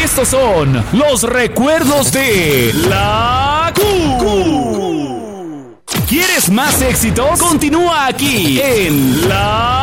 Estos son los recuerdos de la Q. ¿Quieres más éxitos? Continúa aquí en la